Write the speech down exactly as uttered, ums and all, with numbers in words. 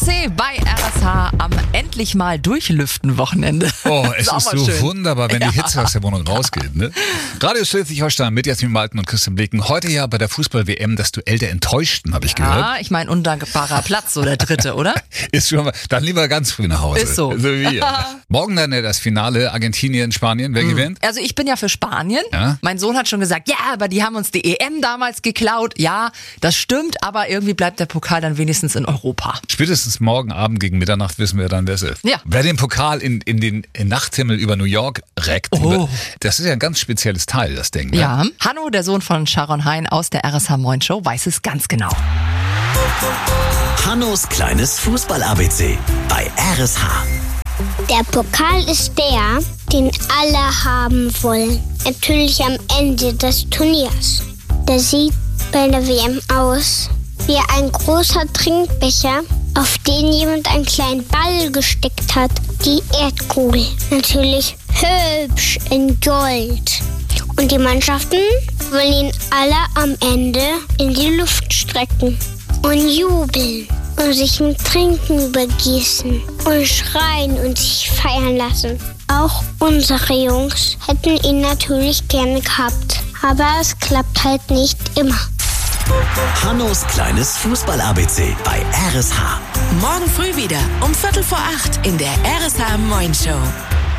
Bei R S H am endlich mal durchlüften Wochenende. Oh, es ist, ist so schön. wunderbar, wenn ja. die Hitze aus der Wohnung rausgeht. Ne? Radio Schleswig-Holstein mit Jasmin Malten und Christian Blicken. Heute ja bei der Fußball-W M das Duell der Enttäuschten, habe ich ja, gehört. Ja, ich meine, undankbarer Platz, so der dritte, oder? Ist schon mal, dann lieber ganz früh nach Hause. Ist so. so wie wir. Morgen dann das Finale Argentinien, Spanien. Wer mhm. gewinnt? Also ich bin ja für Spanien. Ja? Mein Sohn hat schon gesagt, ja, aber die haben uns die E M damals geklaut. Ja, das stimmt, aber irgendwie bleibt der Pokal dann wenigstens in Europa. Spätestens morgen Abend gegen Mitternacht wissen wir dann, wer es ist. Ja. Wer den Pokal in, in den in Nachthimmel über New York reckt, oh. das ist ja ein ganz spezielles Teil, das Ding. Ne? Ja, Hanno, der Sohn von Sharon Hein aus der R S H Moin Show, weiß es ganz genau. Hannos kleines Fußball-A B C bei R S H. Der Pokal ist der, den alle haben wollen. Natürlich am Ende des Turniers. Der sieht bei der W M aus wie ein großer Trinkbecher, auf den jemand einen kleinen Ball gesteckt hat. Die Erdkugel. Natürlich hübsch in Gold. Und die Mannschaften wollen ihn alle am Ende in die Luft strecken und jubeln und sich mit Trinken übergießen und schreien und sich feiern lassen. Auch unsere Jungs hätten ihn natürlich gerne gehabt, aber es klappt halt nicht immer. Hannos kleines Fußball-A B C bei R S H. Morgen früh wieder um Viertel vor acht in der R S H Moin Show.